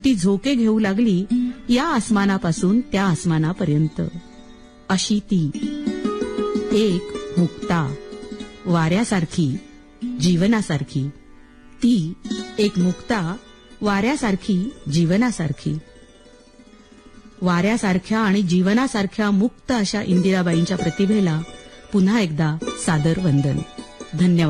ती झोके घेऊ लागली या आसमानापासून त्या आसमानापर्यंत. अशी ती एक मुक्ता, वाऱ्यासारखी, जीवनासारखी. ती एक मुक्ता, वाऱ्यासारखी, जीवनासारखी. वाऱ्यासारख्या आणि जीवनासारख्या मुक्त अशा इंदिराबाईंच्या प्रतिभेला पुन्हा एकदा सादर वंदन. धन्यवाद.